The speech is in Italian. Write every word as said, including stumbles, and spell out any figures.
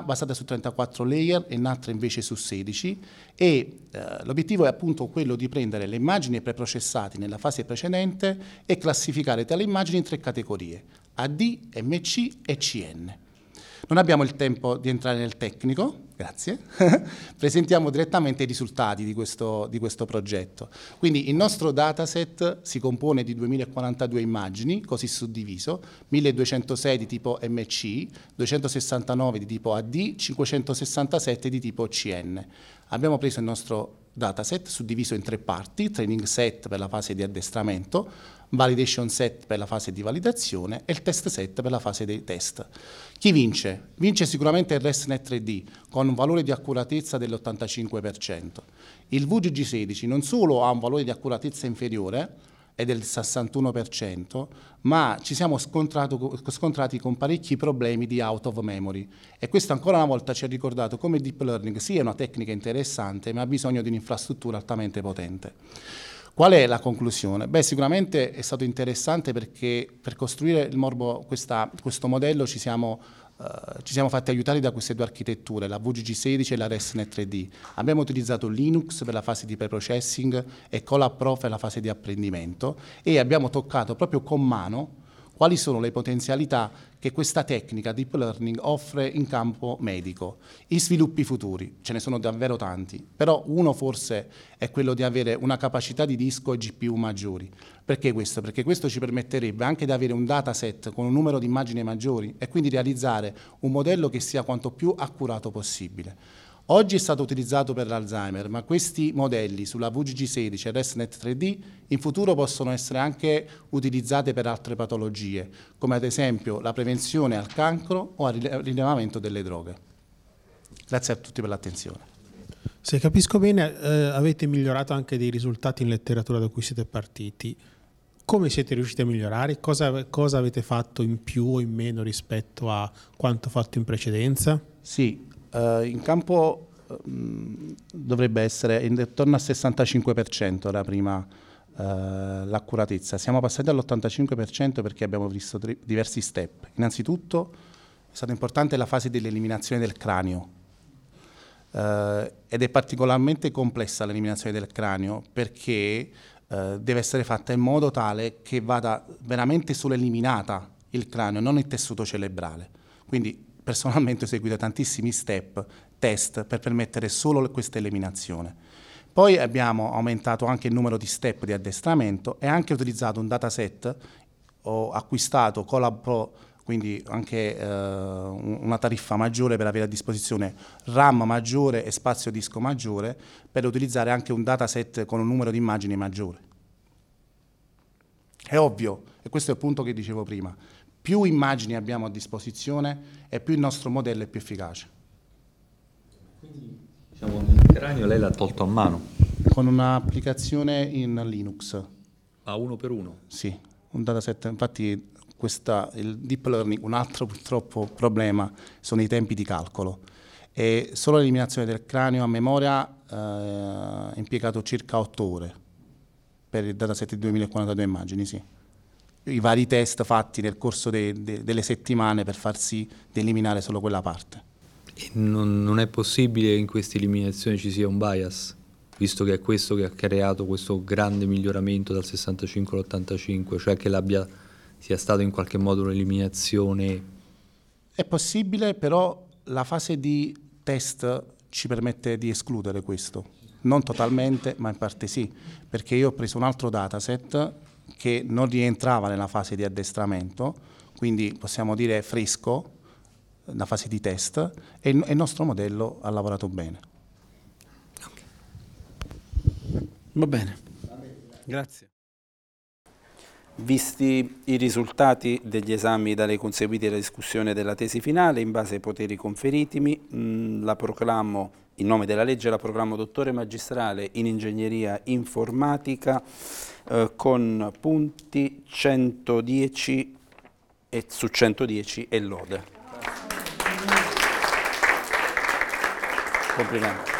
basata su trentaquattro layer e un'altra invece su sedici, e eh, l'obiettivo è appunto quello di prendere le immagini preprocessate nella fase precedente e classificare tali immagini in tre categorie: A D, M C e C N. Non abbiamo il tempo di entrare nel tecnico, grazie. Presentiamo direttamente i risultati di questo, di questo progetto. Quindi il nostro dataset si compone di duemilaquarantadue immagini, così suddiviso, milleduecentosei di tipo M C, duecentosessantanove di tipo A D, cinquecentosessantasette di tipo C N. Abbiamo preso il nostro dataset suddiviso in tre parti: training set per la fase di addestramento, validation set per la fase di validazione e il test set per la fase dei test. Chi vince? Vince sicuramente il ResNet tre D con un valore di accuratezza dell'ottantacinque per cento. Il V G G sedici non solo ha un valore di accuratezza inferiore, è del sessantuno per cento, ma ci siamo scontrati con parecchi problemi di out of memory, e questo ancora una volta ci ha ricordato come il deep learning sia una tecnica interessante ma ha bisogno di un'infrastruttura altamente potente. Qual è la conclusione? Beh, sicuramente è stato interessante perché per costruire il morbo, questa, questo modello ci siamo, uh, ci siamo fatti aiutare da queste due architetture, la V G G sedici e la ResNet tre D. Abbiamo utilizzato Linux per la fase di preprocessing e ColabPro per la fase di apprendimento, e abbiamo toccato proprio con mano quali sono le potenzialità che questa tecnica deep learning offre in campo medico. I sviluppi futuri, ce ne sono davvero tanti, però uno forse è quello di avere una capacità di disco e G P U maggiori. Perché questo? Perché questo ci permetterebbe anche di avere un dataset con un numero di immagini maggiori e quindi realizzare un modello che sia quanto più accurato possibile. Oggi è stato utilizzato per l'Alzheimer, ma questi modelli sulla V G G sedici e ResNet tre D in futuro possono essere anche utilizzati per altre patologie, come ad esempio la prevenzione al cancro o al rilevamento delle droghe. Grazie a tutti per l'attenzione. Se capisco bene, eh, avete migliorato anche dei risultati in letteratura da cui siete partiti. Come siete riusciti a migliorare? Cosa, cosa avete fatto in più o in meno rispetto a quanto fatto in precedenza? Sì. Uh, in campo um, dovrebbe essere intorno al sessantacinque per cento era prima uh, l'accuratezza. Siamo passati all'ottantacinque per cento perché abbiamo visto tre, diversi step. Innanzitutto è stata importante la fase dell'eliminazione del cranio uh, ed è particolarmente complessa l'eliminazione del cranio perché uh, deve essere fatta in modo tale che vada veramente solo eliminata il cranio, non il tessuto cerebrale. Quindi personalmente ho seguito tantissimi step, test, per permettere solo questa eliminazione. Poi abbiamo aumentato anche il numero di step di addestramento e anche utilizzato un dataset, ho acquistato ColabPro, quindi anche eh, una tariffa maggiore per avere a disposizione RAM maggiore e spazio disco maggiore, per utilizzare anche un dataset con un numero di immagini maggiore. È ovvio, e questo è il punto che dicevo prima, più immagini abbiamo a disposizione e più il nostro modello è più efficace. Quindi, diciamo, il cranio lei l'ha tolto a mano? Con un'applicazione in Linux. A uno per uno? Sì, un dataset. Infatti questa, il deep learning, un altro purtroppo problema sono i tempi di calcolo. E solo l'eliminazione del cranio a memoria eh, ha impiegato circa otto ore per il dataset di duemilaquarantadue immagini, sì. I vari test fatti nel corso de, de, delle settimane per far sì di eliminare solo quella parte. E non, non è possibile che in questa eliminazione ci sia un bias, visto che è questo che ha creato questo grande miglioramento dal sessantacinque all'ottantacinque, cioè che l'abbia sia stato in qualche modo un'eliminazione? È possibile, però la fase di test ci permette di escludere questo. Non totalmente, ma in parte sì, perché io ho preso un altro dataset che non rientrava nella fase di addestramento, quindi possiamo dire fresco, la fase di test, e il, e il nostro modello ha lavorato bene. Okay. Va bene, grazie. Visti i risultati degli esami da lei conseguiti e la discussione della tesi finale, in base ai poteri conferitimi, mh, la proclamo, in nome della legge, la proclamo dottore magistrale in ingegneria informatica eh, con punti centodieci e su centodieci e lode. Complimenti.